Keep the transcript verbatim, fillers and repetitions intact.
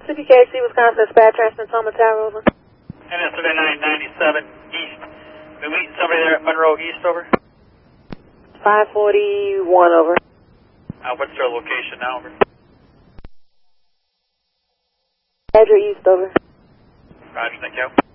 C P K C, Wisconsin Dispatch, Transmitoma Tower, over. And it's nine ninety-seven East. We meeting somebody there at Monroe East, over? five forty-one, over. Uh, what's their location now, over? Badger East, over. Roger, thank you.